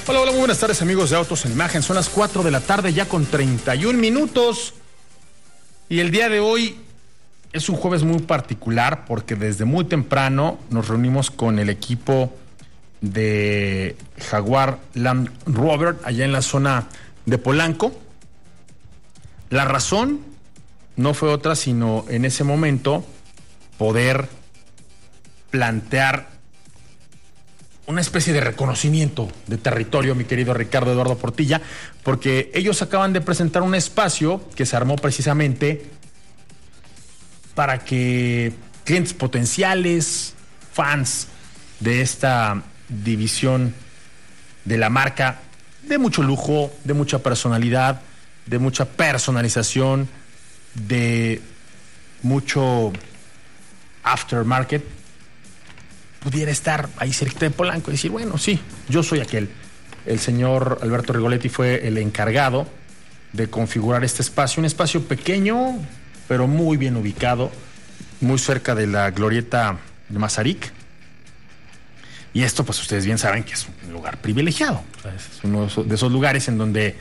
Hola, hola, muy buenas tardes, amigos de Autos en Imagen. Son las 4 de la tarde ya con 31 minutos. Y el día de hoy es un jueves muy particular porque desde muy temprano nos reunimos con el equipo de Jaguar Land Rover allá en la zona de Polanco. La razón no fue otra sino en ese momento poder plantear una especie de reconocimiento de territorio, mi querido Ricardo Eduardo Portilla, porque ellos acaban de presentar un espacio que se armó precisamente para que clientes potenciales, fans de esta división de la marca, de mucho lujo, de mucha personalidad, de mucha personalización, de mucho aftermarket, pudiera estar ahí cerca de Polanco y decir, bueno, sí, yo soy aquel. El señor Alberto Rigoletti fue el encargado de configurar este espacio, un espacio pequeño, pero muy bien ubicado, muy cerca de la glorieta de Mazarik. Y esto, pues ustedes bien saben que es un lugar privilegiado. O sea, es uno de esos lugares en donde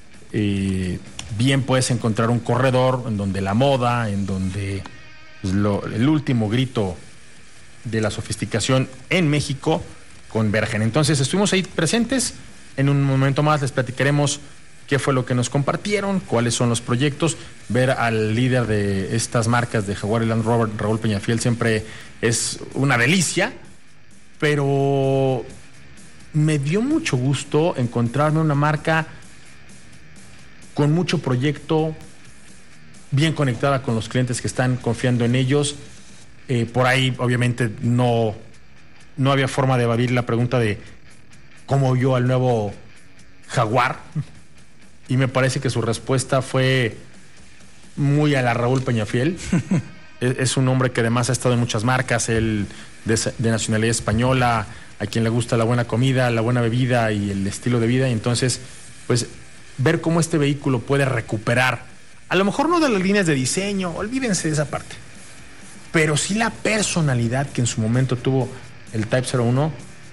bien puedes encontrar un corredor, en donde la moda, en donde pues, el último grito de la sofisticación en México convergen. Entonces estuvimos ahí presentes. En un momento más les platicaremos qué fue lo que nos compartieron, cuáles son los proyectos. Ver al líder de estas marcas de Jaguar y Land Rover, Raúl Peñafiel, siempre es una delicia, pero me dio mucho gusto encontrarme una marca con mucho proyecto, bien conectada con los clientes que están confiando en ellos. Por ahí, obviamente, no había forma de evadir la pregunta de cómo vio al nuevo Jaguar. Y me parece que su respuesta fue muy a la Raúl Peñafiel. Es un hombre que además ha estado en muchas marcas, él de nacionalidad española, a quien le gusta la buena comida, la buena bebida y el estilo de vida. Y entonces, pues, ver cómo este vehículo puede recuperar, a lo mejor no de las líneas de diseño, olvídense de esa parte, pero sí la personalidad que en su momento tuvo el Type 01,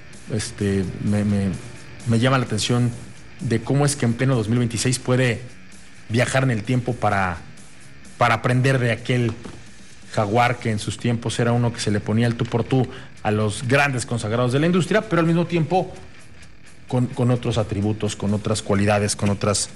me llama la atención de cómo es que en pleno 2026 puede viajar en el tiempo para aprender de aquel Jaguar que en sus tiempos era uno que se le ponía el tú por tú a los grandes consagrados de la industria, pero al mismo tiempo con otros atributos, con otras cualidades, con otras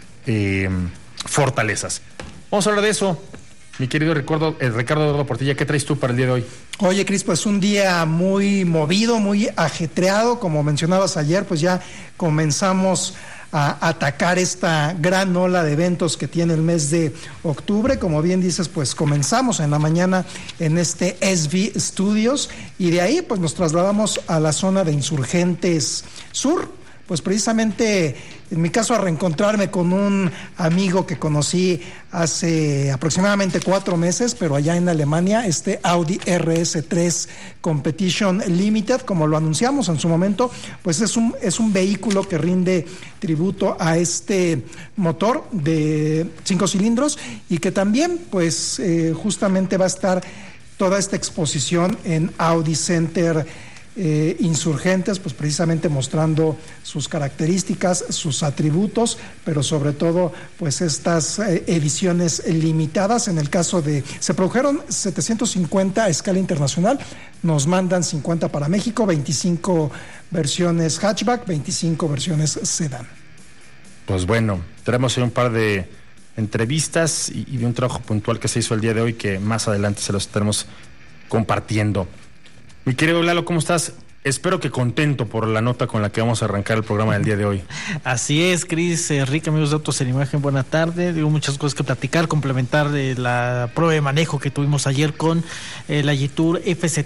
fortalezas. Vamos a hablar de eso. Mi querido Ricardo Eduardo Portilla, ¿qué traes tú para el día de hoy? Oye, Cris, pues un día muy movido, muy ajetreado, como mencionabas ayer, pues ya comenzamos a atacar esta gran ola de eventos que tiene el mes de octubre. Como bien dices, pues comenzamos en la mañana en este SV Studios y de ahí pues nos trasladamos a la zona de Insurgentes Sur, pues precisamente en mi caso a reencontrarme con un amigo que conocí hace aproximadamente 4 meses, pero allá en Alemania, este Audi RS3 Competition Limited, como lo anunciamos en su momento, pues es un vehículo que rinde tributo a este motor de 5 cilindros y que también pues justamente va a estar toda esta exposición en Audi Center Insurgentes, pues precisamente mostrando sus características, sus atributos, pero sobre todo pues estas ediciones limitadas. En el caso de, se produjeron 750 a escala internacional, nos mandan 50 para México, 25 versiones hatchback, 25 versiones sedán. Pues bueno, tenemos ahí un par de entrevistas y de un trabajo puntual que se hizo el día de hoy que más adelante se los estaremos compartiendo. Mi querido Lalo, ¿cómo estás? Espero que contento por la nota con la que vamos a arrancar el programa del día de hoy. Así es, Cris, Enrique, amigos de Autos en Imagen, buena tarde. Digo, muchas cosas que platicar, complementar la prueba de manejo que tuvimos ayer con la Jetour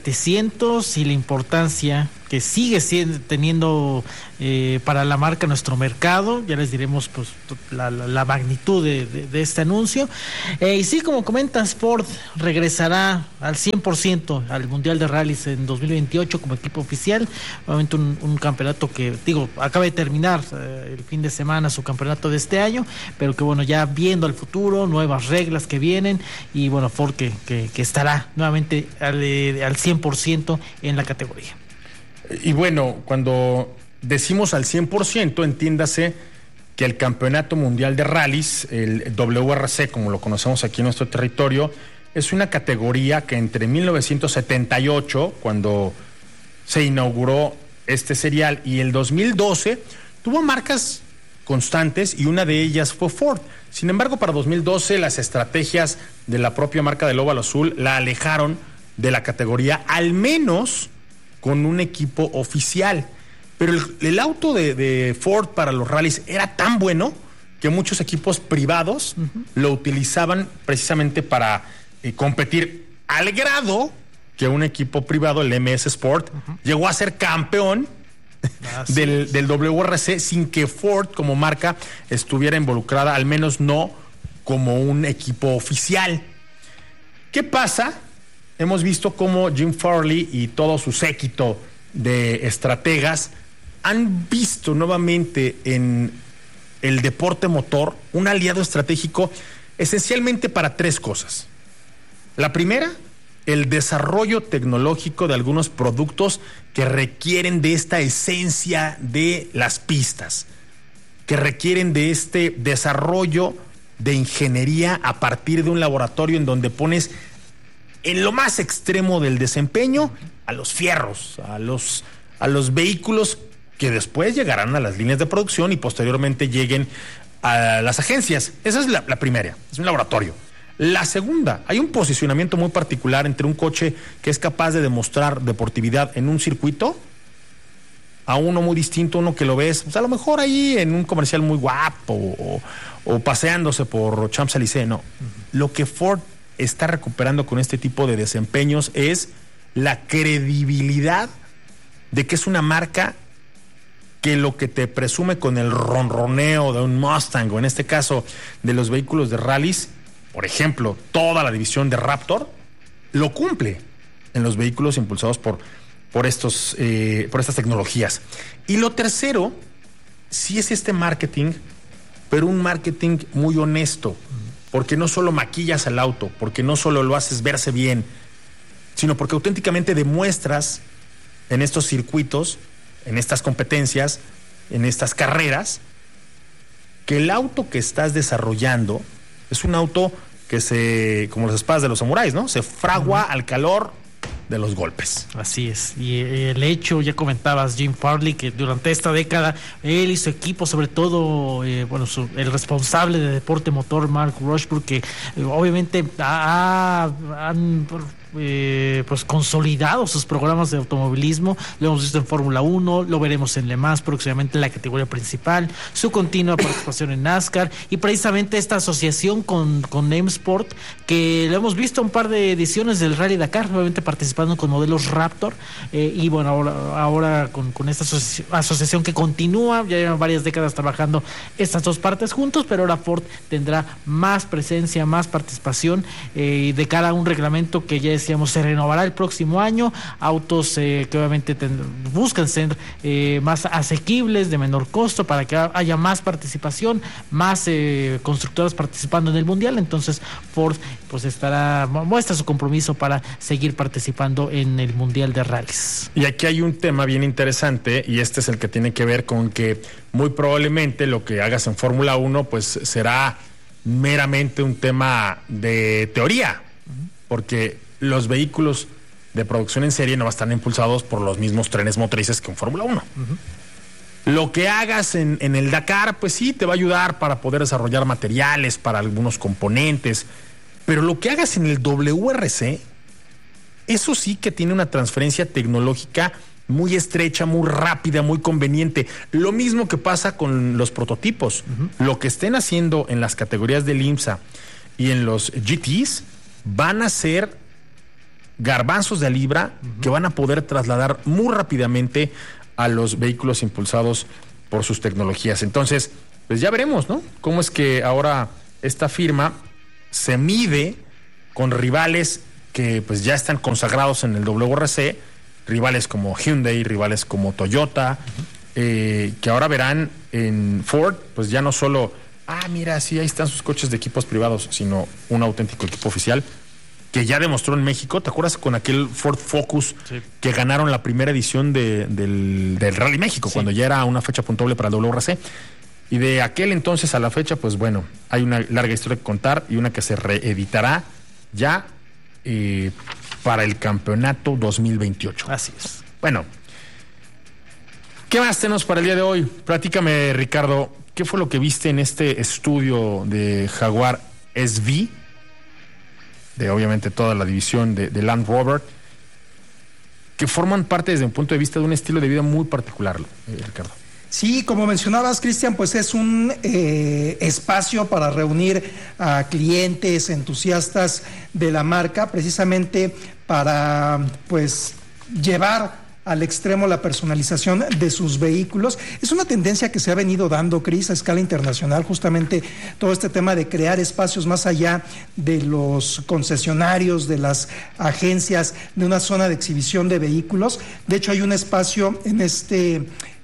F700 y la importancia que sigue teniendo para la marca nuestro mercado. Ya les diremos pues la magnitud de este anuncio. Y sí, como comentas, Ford regresará al 100% al Mundial de Rallys en 2028 como equipo oficial. Obviamente un campeonato que, digo, acaba de terminar el fin de semana su campeonato de este año, pero que bueno, ya viendo al futuro, nuevas reglas que vienen y bueno, Ford que estará nuevamente al 100% en la categoría. Y bueno, cuando decimos al 100%, entiéndase que el Campeonato Mundial de Rallys, el WRC, como lo conocemos aquí en nuestro territorio, es una categoría que entre 1978, cuando se inauguró este serial, y el 2012, tuvo marcas constantes y una de ellas fue Ford. Sin embargo, para 2012 las estrategias de la propia marca del óvalo azul la alejaron de la categoría, al menos con un equipo oficial. Pero el auto de Ford para los rallies era tan bueno que muchos equipos privados lo utilizaban precisamente para competir, al grado que un equipo privado, el MS Sport, llegó a ser campeón del WRC sin que Ford como marca estuviera involucrada, al menos no como un equipo oficial. ¿Qué pasa? Hemos visto cómo Jim Farley y todo su séquito de estrategas han visto nuevamente en el deporte motor un aliado estratégico esencialmente para tres cosas. La primera, el desarrollo tecnológico de algunos productos que requieren de esta esencia de las pistas, que requieren de este desarrollo de ingeniería a partir de un laboratorio en donde pones en lo más extremo del desempeño a los fierros, a los vehículos que después llegarán a las líneas de producción y posteriormente lleguen a las agencias. Esa es la primera, es un laboratorio. La segunda, hay un posicionamiento muy particular entre un coche que es capaz de demostrar deportividad en un circuito a uno muy distinto, uno que lo ves, pues a lo mejor ahí en un comercial muy guapo o paseándose por Champs-Élysées. No, lo que Ford está recuperando con este tipo de desempeños es la credibilidad de que es una marca que lo que te presume con el ronroneo de un Mustang, o en este caso de los vehículos de rallies, por ejemplo, toda la división de Raptor, lo cumple en los vehículos impulsados por estas tecnologías. Y lo tercero, sí es este marketing, pero un marketing muy honesto, porque no solo maquillas al auto, porque no solo lo haces verse bien, sino porque auténticamente demuestras en estos circuitos, en estas competencias, en estas carreras, que el auto que estás desarrollando es un auto que como las espadas de los samuráis, ¿no? Se fragua al calor de los golpes. Así es. Y el hecho, ya comentabas, Jim Farley, que durante esta década él y su equipo, sobre todo, el responsable de deporte motor, Mark Rushbrook, que obviamente han pues consolidado sus programas de automovilismo. Lo hemos visto en Fórmula 1, lo veremos en Le Mans próximamente en la categoría principal, su continua participación en NASCAR y precisamente esta asociación con M Sport, que lo hemos visto un par de ediciones del Rally Dakar, obviamente participando con modelos Raptor, y bueno, ahora con esta asociación que continúa, ya llevan varias décadas trabajando estas dos partes juntos, pero ahora Ford tendrá más presencia, más participación de cara a un reglamento que ya decíamos se renovará el próximo año, autos que obviamente buscan ser más asequibles, de menor costo, para que haya más participación, más constructoras participando en el mundial. Entonces Ford pues muestra su compromiso para seguir participando en el mundial de rallies. Y aquí hay un tema bien interesante, y este es el que tiene que ver con que muy probablemente lo que hagas en Fórmula 1 pues será meramente un tema de teoría, porque los vehículos de producción en serie no van a estar impulsados por los mismos trenes motrices que en Fórmula 1. Lo que hagas en el Dakar, pues sí, te va a ayudar para poder desarrollar materiales para algunos componentes, pero lo que hagas en el WRC, eso sí que tiene una transferencia tecnológica muy estrecha, muy rápida, muy conveniente. Lo mismo que pasa con los prototipos. Lo que estén haciendo en las categorías del IMSA y en los GTs van a ser garbanzos de libra que van a poder trasladar muy rápidamente a los vehículos impulsados por sus tecnologías. Entonces, pues ya veremos, ¿no? Cómo es que ahora esta firma se mide con rivales que pues ya están consagrados en el WRC, rivales como Hyundai, rivales como Toyota, que ahora verán en Ford, pues ya no solo, mira, sí, ahí están sus coches de equipos privados, sino un auténtico equipo oficial que ya demostró en México. ¿Te acuerdas con aquel Ford Focus que ganaron la primera edición del Rally México, cuando ya era una fecha puntuable para el WRC? Y de aquel entonces a la fecha, pues bueno, hay una larga historia que contar y una que se reeditará ya para el campeonato 2028. Así es. Bueno, ¿qué más tenemos para el día de hoy? Platícame, Ricardo, ¿qué fue lo que viste en este estudio de Jaguar SV? De obviamente toda la división de Land Rover, que forman parte desde un punto de vista de un estilo de vida muy particular, Ricardo. Sí, como mencionabas, Cristian, pues es un espacio para reunir a clientes, entusiastas de la marca, precisamente para pues llevar al extremo la personalización de sus vehículos. Es una tendencia que se ha venido dando, Cris, a escala internacional, justamente todo este tema de crear espacios más allá de los concesionarios, de las agencias, de una zona de exhibición de vehículos. De hecho, hay un espacio en este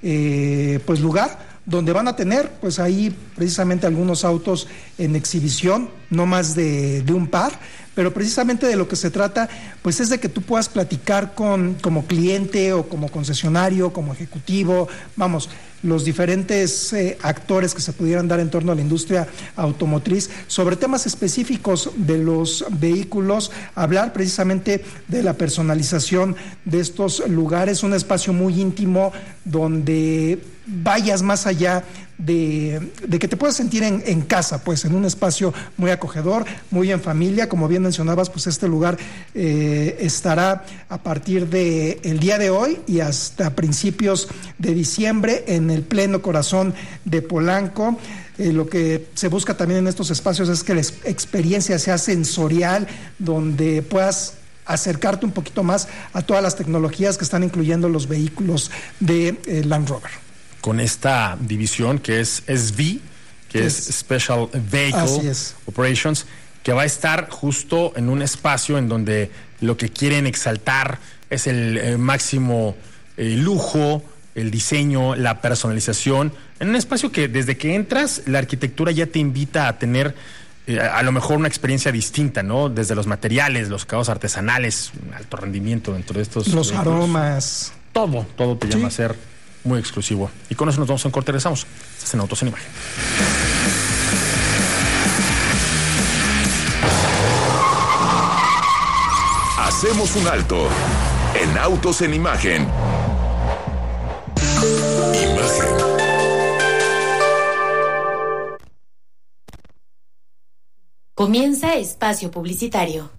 pues lugar donde van a tener pues ahí precisamente algunos autos en exhibición, no más de un par, pero precisamente de lo que se trata pues es de que tú puedas platicar como cliente o como concesionario, como ejecutivo, vamos, los diferentes actores que se pudieran dar en torno a la industria automotriz sobre temas específicos de los vehículos, hablar precisamente de la personalización de estos lugares, un espacio muy íntimo donde vayas más allá de que te puedas sentir en casa, pues en un espacio muy acogedor, muy en familia. Como bien mencionabas, pues este lugar estará a partir del día de hoy y hasta principios de diciembre en el pleno corazón de Polanco. Lo que se busca también en estos espacios es que la experiencia sea sensorial, donde puedas acercarte un poquito más a todas las tecnologías que están incluyendo los vehículos de Land Rover. Con esta división que es SV, que es Special Vehicle Operations, que va a estar justo en un espacio en donde lo que quieren exaltar es el máximo lujo, el diseño, la personalización, en un espacio que desde que entras la arquitectura ya te invita a tener a lo mejor una experiencia distinta, ¿no? Desde los materiales, los acabados artesanales, alto rendimiento dentro de estos los aromas, todo te llama a ser muy exclusivo. Y con eso nos vamos a un corte, regresamos. Estás en Autos en Imagen. Hacemos un alto en Autos en Imagen. Imagen. Comienza espacio publicitario.